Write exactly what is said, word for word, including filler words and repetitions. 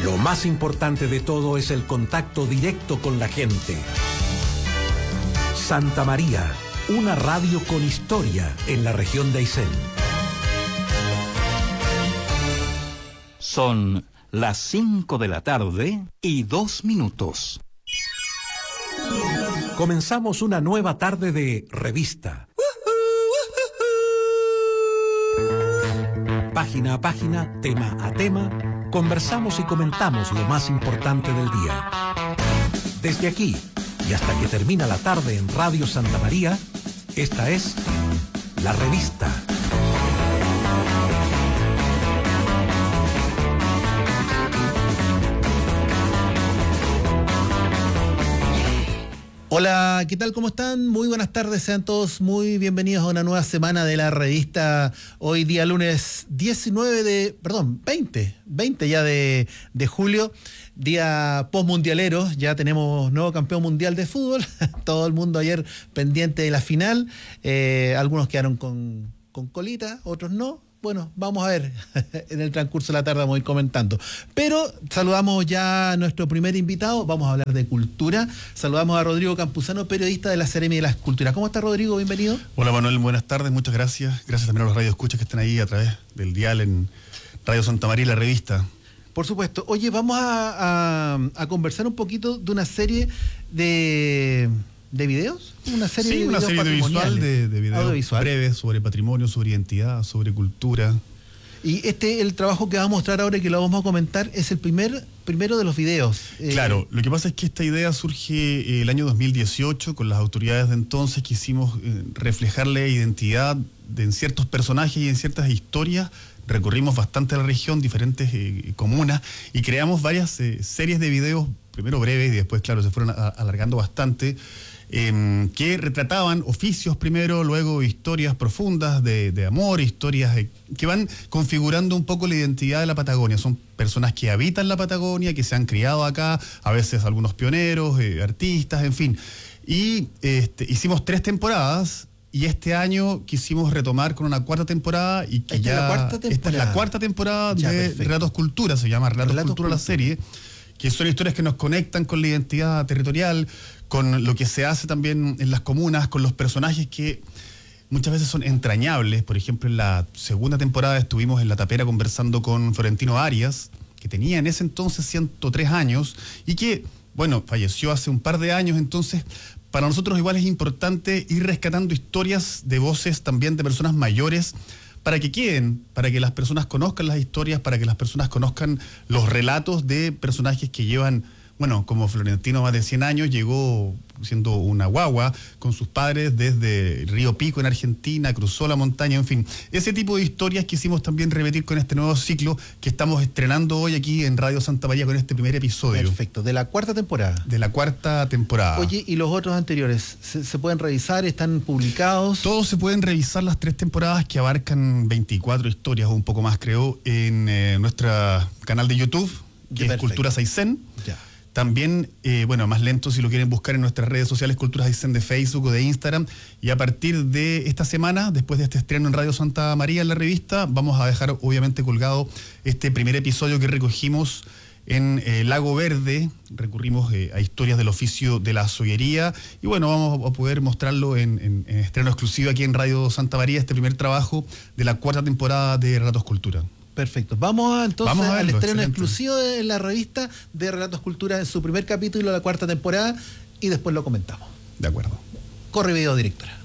Lo más importante de todo es el contacto directo con la gente. Santa María, una radio con historia en la región de Aysén. Son las cinco de la tarde y dos minutos. Comenzamos una nueva tarde de revista. Página a página, tema a tema, conversamos y comentamos lo más importante del día. Desde aquí y hasta que termina la tarde en Radio Santa María, esta es La Revista. Hola, ¿qué tal? ¿Cómo están? Muy buenas tardes, sean todos muy bienvenidos a una nueva semana de La Revista. Hoy día lunes diecinueve de, perdón, veinte, veinte ya de, de julio, día postmundialero, ya tenemos nuevo campeón mundial de fútbol, todo el mundo ayer pendiente de la final, eh, algunos quedaron con, con colita, otros no. Bueno, vamos a ver, en el transcurso de la tarde vamos a ir comentando. Pero saludamos ya a nuestro primer invitado, vamos a hablar de cultura. Saludamos a Rodrigo Campuzano, periodista de la Seremi de las Culturas. ¿Cómo está, Rodrigo? Bienvenido. Hola, Manuel, buenas tardes, muchas gracias. Gracias también a los radioescuchas que están ahí a través del dial en Radio Santa María y La Revista. Por supuesto. Oye, vamos a, a, a conversar un poquito de una serie de... ¿De videos? Una serie sí, de una videos serie audiovisual de, de videos audiovisual. breves sobre patrimonio, sobre identidad, sobre cultura. Y este, el trabajo que va a mostrar ahora y que lo vamos a comentar, es el primer primero de los videos. Claro, eh, lo que pasa es que esta idea surge eh, el año dos mil dieciocho, con las autoridades de entonces quisimos eh, reflejarle identidad de, en ciertos personajes y en ciertas historias. Recorrimos bastante la región, diferentes eh, comunas, y creamos varias eh, series de videos, primero breves y después, claro, se fueron a, alargando bastante, Eh, que retrataban oficios primero, luego historias profundas de, de amor, historias de, que van configurando un poco la identidad de la Patagonia. Son personas que habitan la Patagonia, que se han criado acá, a veces algunos pioneros, eh, artistas, en fin. Y este, hicimos tres temporadas. Y este año quisimos retomar con una cuarta temporada y que esta ya es la cuarta temporada. Esta es la cuarta temporada ya, de perfecto. Relatos Cultura, se llama Relatos, Relatos Cultura, Cultura, la serie, que son historias que nos conectan con la identidad territorial, con lo que se hace también en las comunas, con los personajes que muchas veces son entrañables. Por ejemplo, en la segunda temporada estuvimos en La Tapera conversando con Florentino Arias, que tenía en ese entonces ciento tres años y que, bueno, falleció hace un par de años. Entonces, para nosotros igual es importante ir rescatando historias de voces también de personas mayores, para que queden, para que las personas conozcan las historias, para que las personas conozcan los relatos de personajes que llevan, bueno, como Florentino, más de cien años, llegó siendo una guagua con sus padres desde Río Pico en Argentina, cruzó la montaña, en fin. Ese tipo de historias quisimos también repetir con este nuevo ciclo que estamos estrenando hoy aquí en Radio Santa María con este primer episodio. Perfecto, de la cuarta temporada. De la cuarta temporada. Oye, ¿y los otros anteriores? ¿Se, se pueden revisar? ¿Están publicados? Todos se pueden revisar, las tres temporadas que abarcan veinticuatro historias o un poco más, creo, en eh, nuestro canal de YouTube, que es Culturas Aysén. Ya. También, eh, bueno, más lento si lo quieren buscar en nuestras redes sociales, Culturas Aysén de Facebook o de Instagram. Y a partir de esta semana, después de este estreno en Radio Santa María en La Revista, vamos a dejar obviamente colgado este primer episodio que recogimos en eh, Lago Verde. Recurrimos eh, a historias del oficio de la sollería. Y bueno, vamos a poder mostrarlo en, en, en estreno exclusivo aquí en Radio Santa María, este primer trabajo de la cuarta temporada de Relatos Cultura. Perfecto. Vamos a, entonces Vamos a verlo, al estreno excelente. exclusivo de la revista de Relatos Cultura en su primer capítulo de la cuarta temporada y después lo comentamos. De acuerdo. Corre video, directora.